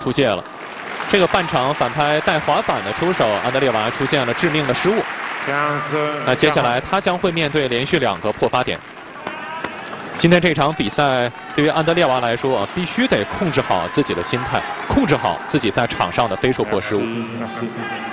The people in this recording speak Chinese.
出界了。这个半场反拍带滑板的出手，安德烈娃出现了致命的失误。那接下来他将会面对连续2个破发点。今天这场比赛对于安德烈娃来说必须得控制好自己的心态，控制好自己在场上的非受迫失误。